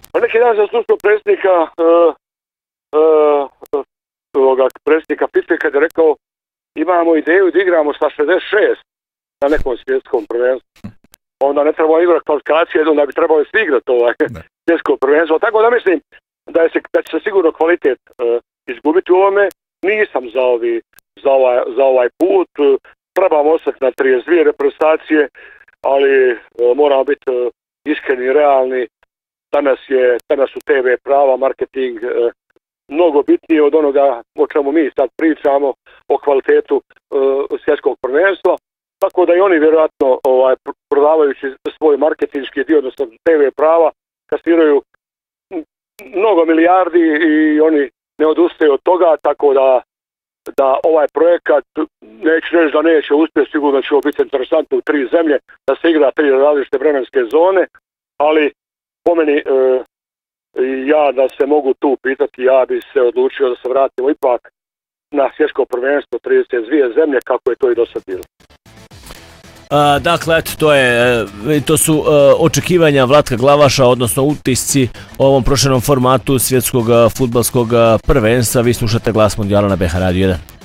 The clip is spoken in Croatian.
Pa neki dan sam slušao predsjednika FIFE kad je rekao imamo ideju da igramo sa 66 na nekom svjetskom prvenstvu. Onda ne treba igrati kvalifikacije, onda bi trebalo svi igrati svjetsko prvenstvo. Tako da mislim da će se sigurno kvalitet izgubiti u ovome. Nisam za ovaj put. Trebamo ostati na 32 reprezentacije, ali moramo biti iskreni i realni. Danas su TV prava, marketing mnogo bitnije od onoga o čemu mi sad pričamo, o kvalitetu svjetskog prvenstva. Tako da i oni vjerojatno prodavajući svoj marketinški dio, odnosno TV prava, kasiraju mnogo milijardi i oni ne odustaju od toga, tako da ovaj projekat, neću reći da neće uspjeti, sigurno će biti interesantno u 3 zemlje, da se igra 3 različite vremenske zone, ali po meni ja da se mogu tu pitati, ja bi se odlučio da se vratimo ipak na svjetsko prvenstvo 32 zemlje, kako je to i do sad bilo. Dakle, eto, to su očekivanja Vlatka Glavaša, odnosno utisci o ovom proširenom formatu svjetskog fudbalskog prvenstva. Vi slušate Glas Mondijala na BH Radio 1.